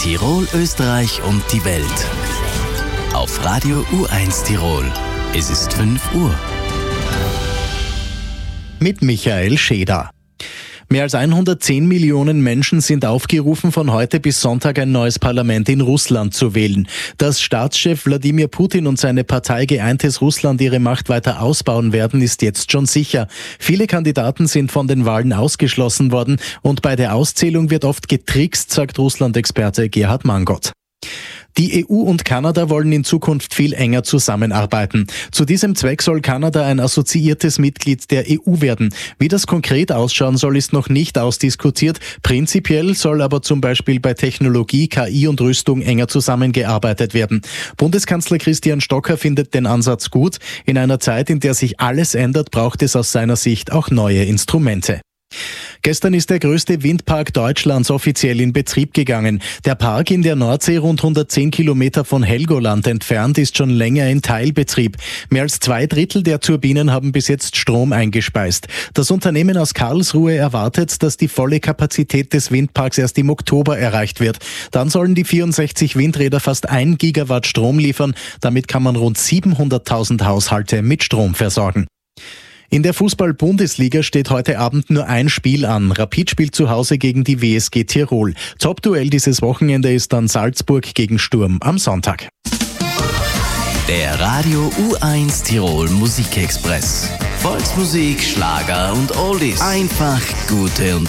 Tirol, Österreich und die Welt. Auf Radio U1 Tirol. Es ist 5 Uhr. Mit Michael Scheder. Mehr als 110 Millionen Menschen sind aufgerufen, von heute bis Sonntag ein neues Parlament in Russland zu wählen. Dass Staatschef Wladimir Putin und seine Partei Geeintes Russland ihre Macht weiter ausbauen werden, ist jetzt schon sicher. Viele Kandidaten sind von den Wahlen ausgeschlossen worden und bei der Auszählung wird oft getrickst, sagt Russland-Experte Gerhard Mangott. Die EU und Kanada wollen in Zukunft viel enger zusammenarbeiten. Zu diesem Zweck soll Kanada ein assoziiertes Mitglied der EU werden. Wie das konkret ausschauen soll, ist noch nicht ausdiskutiert. Prinzipiell soll aber zum Beispiel bei Technologie, KI und Rüstung enger zusammengearbeitet werden. Bundeskanzler Christian Stocker findet den Ansatz gut. In einer Zeit, in der sich alles ändert, braucht es aus seiner Sicht auch neue Instrumente. Gestern ist der größte Windpark Deutschlands offiziell in Betrieb gegangen. Der Park in der Nordsee, rund 110 Kilometer von Helgoland entfernt, ist schon länger in Teilbetrieb. Mehr als 2/3 der Turbinen haben bis jetzt Strom eingespeist. Das Unternehmen aus Karlsruhe erwartet, dass die volle Kapazität des Windparks erst im Oktober erreicht wird. Dann sollen die 64 Windräder fast 1 Gigawatt Strom liefern. Damit kann man rund 700.000 Haushalte mit Strom versorgen. In der Fußball-Bundesliga steht heute Abend nur ein Spiel an. Rapid spielt zu Hause gegen die WSG Tirol. Top-Duell dieses Wochenende ist dann Salzburg gegen Sturm am Sonntag. Der Radio U1 Tirol Musikexpress. Volksmusik, Schlager und Oldies. Einfach gute und